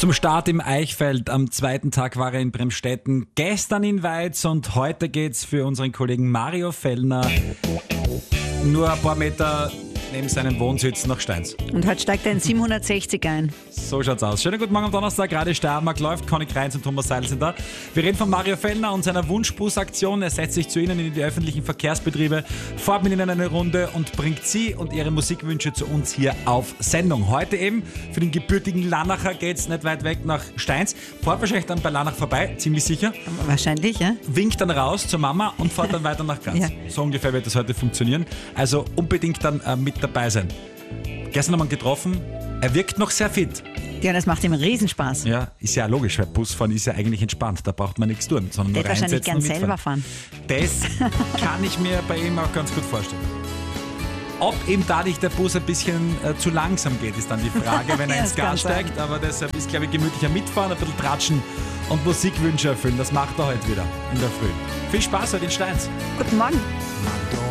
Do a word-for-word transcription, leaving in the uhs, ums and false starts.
Zum Start im Eichfeld. Am zweiten Tag war er in Bremstetten, gestern in Weiz und heute geht's für unseren Kollegen Mario Fellner nur ein paar Meter neben seinem Wohnsitz nach Steins. Und heute steigt er in siebenhundertsechzig ein. So schaut's aus. Schönen guten Morgen am Donnerstag. Radio Steiermark läuft. Conny Kreins und Thomas Seidel sind da. Wir reden von Mario Fellner und seiner Wunschbusaktion. Er setzt sich zu Ihnen in die öffentlichen Verkehrsbetriebe, fährt mit Ihnen eine Runde und bringt Sie und Ihre Musikwünsche zu uns hier auf Sendung. Heute eben für den gebürtigen Lanacher geht's nicht weit weg nach Steins. Fährt wahrscheinlich dann bei Lanach vorbei, ziemlich sicher. Wahrscheinlich, ja. Winkt dann raus zur Mama und fährt dann weiter nach Graz. Ja. So ungefähr wird das heute funktionieren. Also unbedingt dann äh, mit dabei sein. Gestern haben wir ihn getroffen. Er wirkt noch sehr fit. Ja, das macht ihm Riesenspaß. Ja, ist ja logisch, weil Busfahren ist ja eigentlich entspannt. Da braucht man nichts tun, sondern Der nur wird wahrscheinlich reinsetzen gern und selber mitfahren. fahren. Das kann ich mir bei ihm auch ganz gut vorstellen. Ob ihm dadurch der Bus ein bisschen äh, zu langsam geht, ist dann die Frage, wenn er Ja, ins das kann Gas steigt. Aber deshalb ist, glaube ich, gemütlicher mitfahren, ein bisschen tratschen und Musikwünsche erfüllen. Das macht er heute wieder in der Früh. Viel Spaß heute in Steins. Guten Morgen.